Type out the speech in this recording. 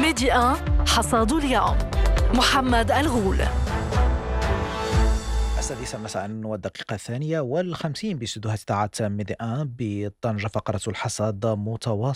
ميدي 1 حصاد اليوم محمد الغول. 6:01 والدقيقة 52 باستديوهات إذاعة ميدي 1 بطنجة. فقرة الحصاد متواصلة.